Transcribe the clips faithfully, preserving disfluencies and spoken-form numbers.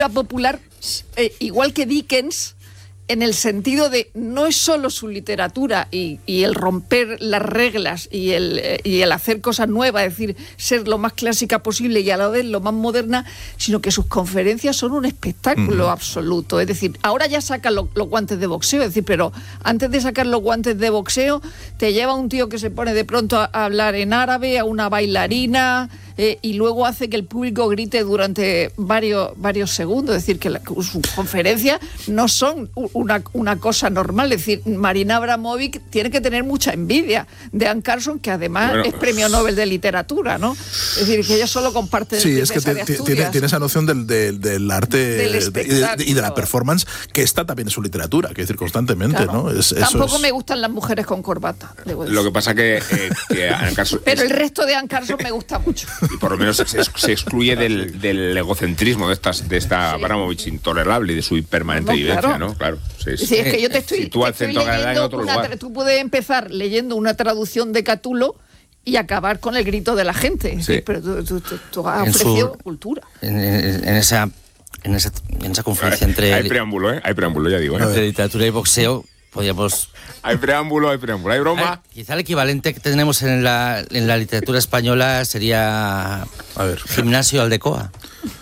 popular, eh, igual que Dickens, en el sentido de no es solo su literatura y, y el romper las reglas y el, eh, y el hacer cosas nuevas, es decir, ser lo más clásica posible y a la vez lo más moderna, sino que sus conferencias son un espectáculo uh-huh. absoluto. Es decir, ahora ya sacan lo, los guantes de boxeo, es decir, pero antes de sacar los guantes de boxeo, te lleva un tío que se pone de pronto a, a hablar en árabe, a una bailarina... Eh, y luego hace que el público grite durante varios, varios segundos. Es decir, que la, sus conferencias no son una, una cosa normal. Es decir, Marina Abramovic tiene que tener mucha envidia de Anne Carson, que además bueno, es premio Nobel de literatura, ¿no? Es decir, que ella solo comparte... Sí, es que tiene, tiene, tiene esa noción del, del, del arte del de, y, de, y de la performance, que está también en su literatura, que decir, constantemente, claro. ¿no? Es, Tampoco es... me gustan las mujeres con corbata. Lo que pasa que, eh, que Anne Carson... Pero es... el resto de Anne Carson me gusta mucho. Y por lo menos se, se excluye del, del egocentrismo de, estas, de esta sí. Abramovich intolerable y de su permanente no, vivencia, claro. ¿no? Claro. Sí, sí. Sí, es que yo te estoy, tú te estoy leyendo en otro una, lugar. Tú puedes empezar leyendo una traducción de Catulo y acabar con el grito de la gente. Sí. Sí, pero tú, tú, tú, tú has en ofrecido su, cultura. En, en, esa, en, esa, en esa confluencia entre... Hay preámbulo, ¿eh? Hay preámbulo, ya digo. ¿eh? Entre literatura y boxeo... Podríamos... Hay preámbulo, hay preámbulo, hay broma. Ver, quizá el equivalente que tenemos en la, en la literatura española sería a ver. Gimnasio Aldecoa.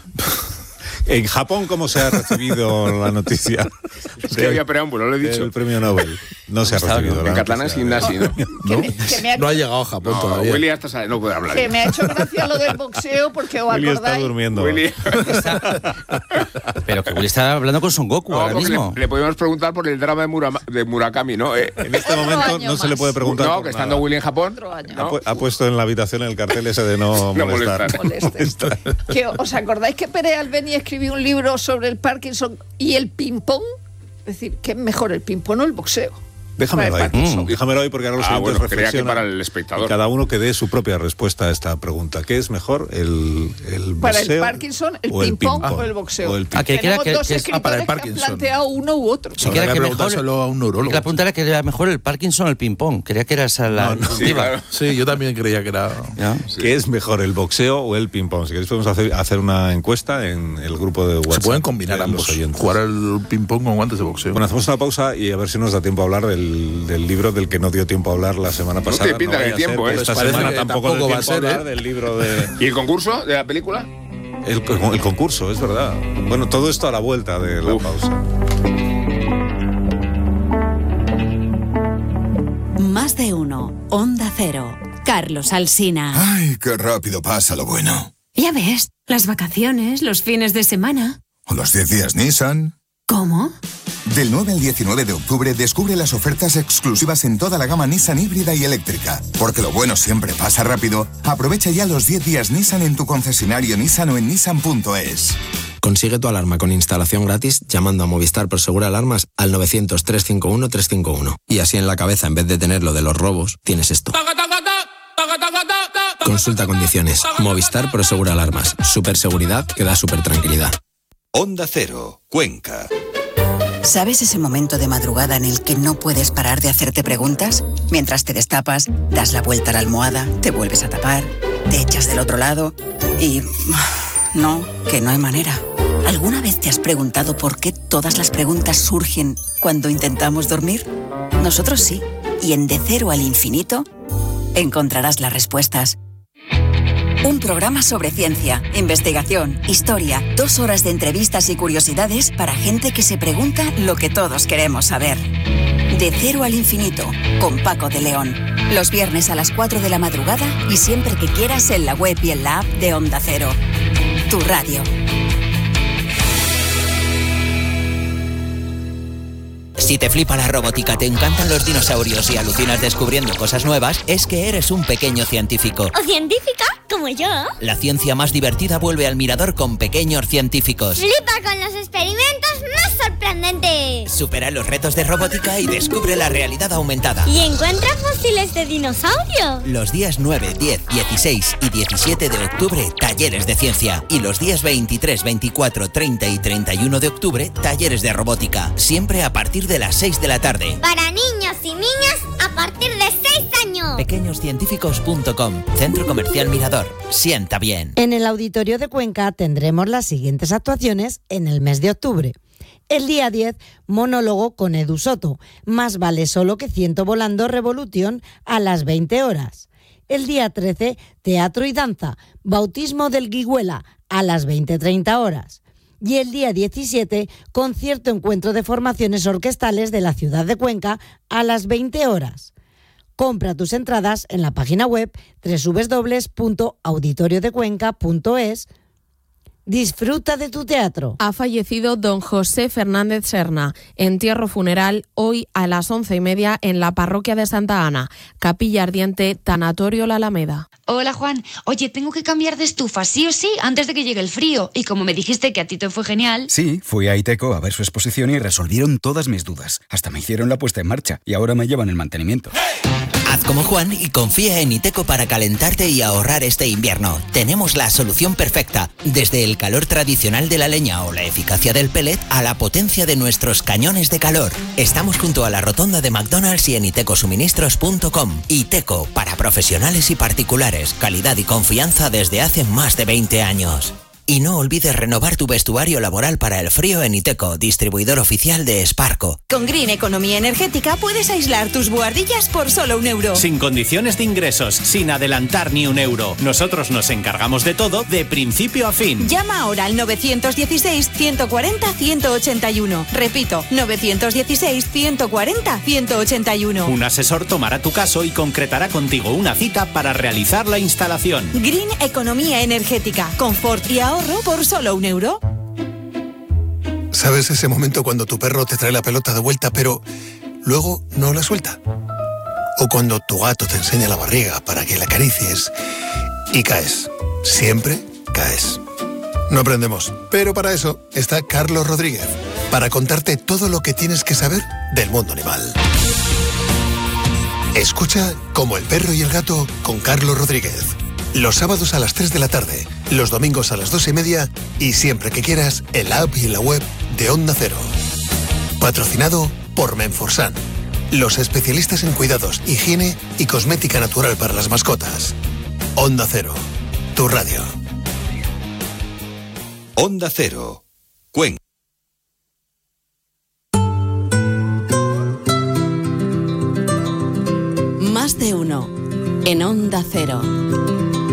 En Japón, ¿cómo se ha recibido la noticia? Es que había preámbulo, lo he dicho. El premio Nobel. No se ha recibido. En catalán es gimnasio, ¿no? ¿No? Que me, que me ha... no ha llegado a Japón no, todavía. Willy hasta sabe, no puede hablar. Que me ha hecho gracia lo del boxeo porque os Willy acordáis. Está durmiendo. Willy está... Pero que Willy está hablando con Son Goku no, ahora mismo. Le, le podemos preguntar por el drama de, Murama, de Murakami, ¿no? Eh, en este momento no más. Se le puede preguntar. No, que estando nada. Willy en Japón. ¿no? Ha, pu- ha puesto en la habitación el cartel ese de no, no molestar. molestar. molestar. Que, ¿os acordáis que Pérez Albeni escribió un libro sobre el Parkinson y el ping-pong? Es decir, ¿qué es mejor, el ping-pong o el boxeo? Déjamelo ahí. Mm. Déjamelo ahí porque ahora los ah, oyentes bueno, reflexionan. Que para el espectador. Cada uno que dé su propia respuesta a esta pregunta. ¿Qué es mejor, el, el boxeo para el Parkinson, el ping-pong o el boxeo? O el ah, que Tenemos que, dos que escritores ah, para el que han planteado uno u otro. Sí, que era que mejor, a un neurólogo. La pregunta era que era mejor el Parkinson o el ping-pong. Creía que era esa la... No, no, sí, claro. sí, yo también creía que era... ¿Ya? Sí. ¿Qué es mejor, el boxeo o el ping-pong? Si queréis podemos hacer, hacer una encuesta en el grupo de WhatsApp. Se pueden combinar ambos, jugar el ping-pong con guantes de boxeo. Bueno, hacemos una pausa y a ver si nos da tiempo a hablar del, del libro del que no dio tiempo a hablar la semana pasada. No te pinta no el tiempo, ser, ¿eh? Esta Parece semana que tampoco, tampoco va a ser, hablar ¿eh? del libro de... ¿Y el concurso de la película? El, el concurso, es verdad. Bueno, todo esto a la vuelta de la Uf. pausa. Más de uno. Onda Cero. Carlos Alsina. Ay, qué rápido pasa lo bueno. Ya ves, las vacaciones, los fines de semana. ¿O los diez días Nissan? ¿Cómo? Del nueve al diecinueve de octubre descubre las ofertas exclusivas en toda la gama Nissan híbrida y eléctrica. Porque lo bueno siempre pasa rápido. Aprovecha ya los diez días Nissan en tu concesionario Nissan o en nissan punto es. Consigue tu alarma con instalación gratis llamando a Movistar Prosegur Alarmas al novecientos, trescientos cincuenta y uno, trescientos cincuenta y uno. Y así en la cabeza, en vez de tener lo de los robos, tienes esto. Consulta condiciones. Movistar Prosegur Alarmas. Superseguridad que da super tranquilidad. Onda Cero, Cuenca. ¿Sabes ese momento de madrugada en el que no puedes parar de hacerte preguntas? Mientras te destapas, das la vuelta a la almohada, te vuelves a tapar, te echas del otro lado y... No, que no hay manera. ¿Alguna vez te has preguntado por qué todas las preguntas surgen cuando intentamos dormir? Nosotros sí. Y en De Cero al Infinito encontrarás las respuestas. Un programa sobre ciencia, investigación, historia, dos horas de entrevistas y curiosidades para gente que se pregunta lo que todos queremos saber. De Cero al Infinito, con Paco de León. Los viernes a las cuatro de la madrugada y siempre que quieras en la web y en la app de Onda Cero. Tu radio. Si te flipa la robótica, te encantan los dinosaurios y alucinas descubriendo cosas nuevas, es que eres un pequeño científico. ¿O científica? Como yo. La ciencia más divertida vuelve al mirador con Pequeños Científicos. ¡Flipa con los experimentos más sorprendentes! Supera los retos de robótica y descubre la realidad aumentada. Y encuentra fósiles de dinosaurio. Los días nueve, diez, dieciséis y diecisiete de octubre, talleres de ciencia. Y los días veintitrés, veinticuatro, treinta y treinta y uno de octubre, talleres de robótica. Siempre a partir de las seis de la tarde. Para niños y y niñas a partir de seis años. pequeños científicos punto com, Centro Comercial Mirador. Sienta bien. En el Auditorio de Cuenca tendremos las siguientes actuaciones en el mes de octubre. El día diez, monólogo con Edu Soto, Más vale solo que ciento volando Revolution a las veinte horas. El día trece, teatro y danza, Bautismo del Guiguela a las veinte treinta horas. Y el día diecisiete, concierto encuentro de formaciones orquestales de la ciudad de Cuenca a las veinte horas. Compra tus entradas en la página web doble u doble u doble u punto auditorio de cuenca punto es. Disfruta de tu teatro. Ha fallecido don José Fernández Serna. Entierro funeral hoy a las once y media en la parroquia de Santa Ana. Capilla Ardiente, Tanatorio La Alameda. Hola Juan, oye, tengo que cambiar de estufa sí o sí antes de que llegue el frío. Y como me dijiste que a ti te fue genial... Sí, fui a Iteco a ver su exposición y resolvieron todas mis dudas. Hasta me hicieron la puesta en marcha y ahora me llevan el mantenimiento. Haz como Juan y confía en Iteco para calentarte y ahorrar este invierno. Tenemos la solución perfecta, desde el calor tradicional de la leña o la eficacia del pellet a la potencia de nuestros cañones de calor. Estamos junto a la rotonda de McDonald's y en iteco suministros punto com. Iteco, para profesionales y particulares, calidad y confianza desde hace más de veinte años. Y no olvides renovar tu vestuario laboral para el frío en Iteco, distribuidor oficial de Sparco. Con Green Economía Energética puedes aislar tus buhardillas por solo un euro. Sin condiciones de ingresos, sin adelantar ni un euro. Nosotros nos encargamos de todo, de principio a fin. Llama ahora al nueve uno seis, ciento cuarenta, ciento ochenta y uno. Repito, nueve uno seis, ciento cuarenta, ciento ochenta y uno. Un asesor tomará tu caso y concretará contigo una cita para realizar la instalación. Green Economía Energética. Confort y ahorro por solo un euro. ¿Sabes ese momento cuando tu perro te trae la pelota de vuelta pero luego no la suelta? O cuando tu gato te enseña la barriga para que la acaricies y caes. Siempre caes. No aprendemos, pero para eso está Carlos Rodríguez, para contarte todo lo que tienes que saber del mundo animal. Escucha Como el perro y el gato con Carlos Rodríguez. Los sábados a las tres de la tarde, los domingos a las dos y media y siempre que quieras en la app y en la web de Onda Cero. Patrocinado por Menforsan, los especialistas en cuidados, higiene y cosmética natural para las mascotas. Onda Cero, tu radio. Onda Cero, Cuenca. Más de uno en Onda Cero.